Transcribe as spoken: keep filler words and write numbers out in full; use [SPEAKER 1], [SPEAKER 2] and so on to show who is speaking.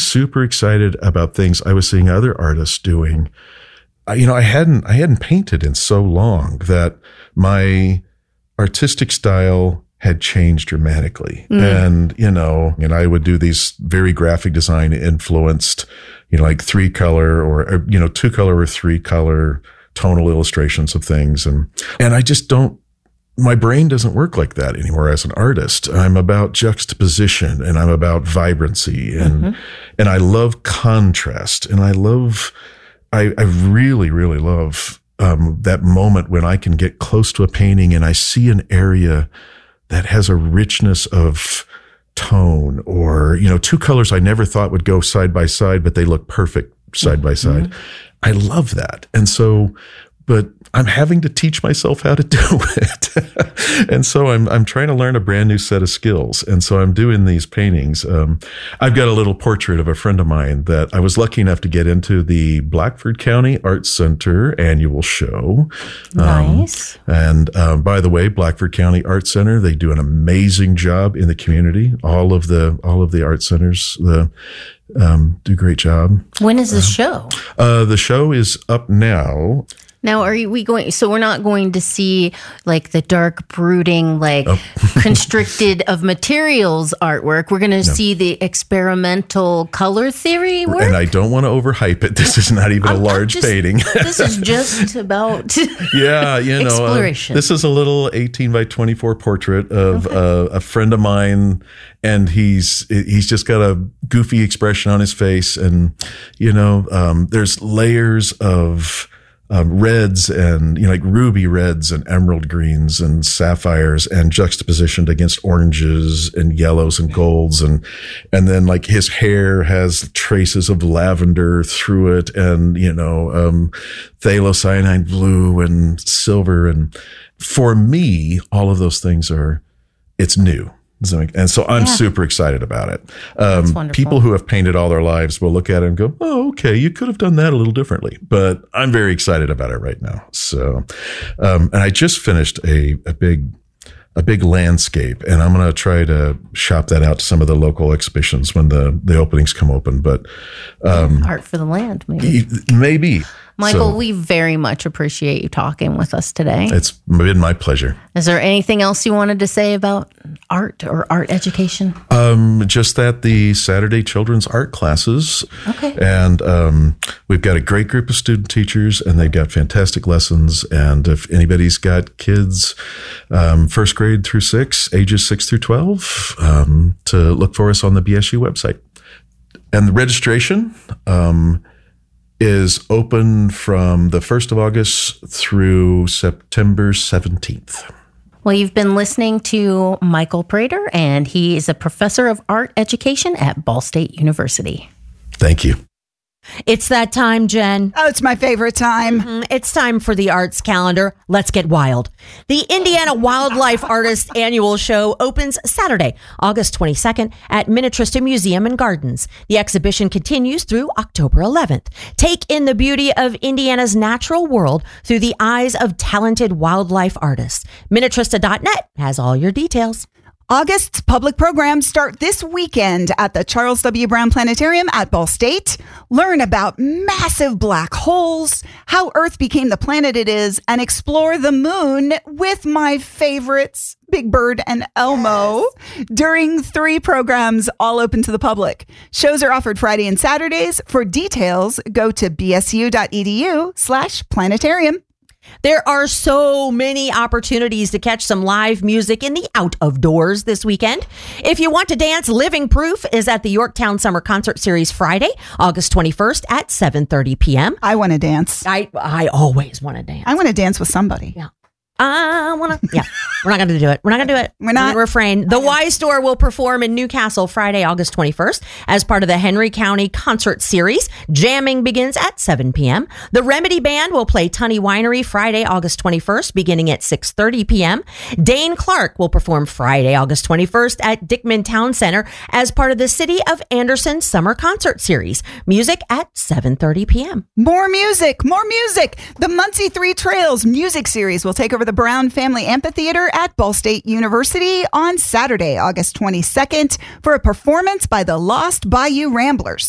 [SPEAKER 1] super excited about things I was seeing other artists doing. I, you know, I hadn't, I hadn't painted in so long that my artistic style had changed dramatically. Mm. And, you know, and I would do these very graphic design influenced, you know, like three color or, or, you know, two color or three color tonal illustrations of things. And, and I just don't, my brain doesn't work like that anymore as an artist. I'm about juxtaposition and I'm about vibrancy and, mm-hmm. and I love contrast and I love, I, I really, really love, um, that moment when I can get close to a painting and I see an area that has a richness of tone or, you know, two colors I never thought would go side by side, but they look perfect side by side. Mm-hmm. I love that. And so, but I'm having to teach myself how to do it. And so I'm, I'm trying to learn a brand new set of skills. And so I'm doing these paintings. Um, I've got a little portrait of a friend of mine that I was lucky enough to get into the Blackford County Arts Center annual show.
[SPEAKER 2] Nice.
[SPEAKER 1] Um, and, um, by the way, Blackford County Arts Center, they do an amazing job in the community. All of the, all of the art centers, the, um, do a great job.
[SPEAKER 2] When is the
[SPEAKER 1] uh,
[SPEAKER 2] show?
[SPEAKER 1] Uh, the show is up now.
[SPEAKER 2] Now, are we going, so we're not going to see like the dark, brooding, like
[SPEAKER 1] oh.
[SPEAKER 2] constricted of materials artwork. We're going to no. see the experimental color theory work.
[SPEAKER 1] And I don't want to overhype it. This is not even
[SPEAKER 2] I'm,
[SPEAKER 1] a large
[SPEAKER 2] just,
[SPEAKER 1] painting.
[SPEAKER 2] This is just about
[SPEAKER 1] yeah, you know,
[SPEAKER 2] exploration.
[SPEAKER 1] Uh, this is a little eighteen by twenty-four portrait of okay. uh, a friend of mine. And he's, he's just got a goofy expression on his face. And, you know, um, there's layers of, Um, reds and, you know, like ruby reds and emerald greens and sapphires and juxtapositioned against oranges and yellows and golds. And, and then like his hair has traces of lavender through it and, you know, um, phthalocyanine blue and silver. And for me, all of those things are, it's new. And so I'm yeah. super excited about it. Um, people who have painted all their lives will look at it and go, oh, okay, you could have done that a little differently. But I'm very excited about it right now. So, um, and I just finished a, a big, a big landscape, and I'm going to try to shop that out to some of the local exhibitions when the, the openings come open. But, um,
[SPEAKER 2] Art for the Land, maybe.
[SPEAKER 1] Maybe.
[SPEAKER 2] Michael,
[SPEAKER 1] so,
[SPEAKER 2] we very much appreciate you talking with us today.
[SPEAKER 1] It's been my pleasure.
[SPEAKER 2] Is there anything else you wanted to say about art or art education?
[SPEAKER 1] Um, just that the Saturday children's art classes.
[SPEAKER 2] Okay.
[SPEAKER 1] And um, we've got a great group of student teachers, and they've got fantastic lessons. And if anybody's got kids, um, first grade through six, ages six through twelve, um, to look for us on the B S U website. And the registration, um, is open from the first of August through September seventeenth.
[SPEAKER 2] Well, you've been listening to Michael Prater, and he is a professor of art education at Ball State University.
[SPEAKER 1] Thank you.
[SPEAKER 3] It's that time, Jen.
[SPEAKER 4] Oh, it's my favorite time.
[SPEAKER 3] Mm-hmm. It's time for the arts calendar. Let's get wild. The Indiana Wildlife Artists Annual Show opens Saturday, August twenty-second at Minnetrista Museum and Gardens. The exhibition continues through October eleventh. Take in the beauty of Indiana's natural world through the eyes of talented wildlife artists. Minnetrista dot net has all your details.
[SPEAKER 4] August's public programs start this weekend at the Charles W. Brown Planetarium at Ball State. Learn about massive black holes, how Earth became the planet it is, and explore the moon with my favorites, Big Bird and Elmo, yes. during three programs all open to the public. Shows are offered Friday and Saturdays. For details, go to bsu.edu slash planetarium.
[SPEAKER 3] There are so many opportunities to catch some live music in the out of doors this weekend. If you want to dance, Living Proof is at the Yorktown Summer Concert Series Friday, August twenty-first at seven thirty p.m.
[SPEAKER 4] I want to dance.
[SPEAKER 3] I I always want to dance.
[SPEAKER 4] I want to dance with somebody.
[SPEAKER 3] Yeah. I want to, yeah, we're not going to do it. We're not going to do it.
[SPEAKER 4] We're not.
[SPEAKER 3] We're refrain. The Y Store will perform in Newcastle Friday, August twenty-first as part of the Henry County Concert Series. Jamming begins at seven p.m. The Remedy Band will play Tunney Winery Friday, August twenty-first, beginning at six thirty p.m. Dane Clark will perform Friday, August twenty-first at Dickman Town Center as part of the City of Anderson Summer Concert Series. Music at seven thirty p.m.
[SPEAKER 4] More music, more music. The Muncie Three Trails Music Series will take over the Brown Family Amphitheater at Ball State University on Saturday, August twenty-second, for a performance by the Lost Bayou Ramblers.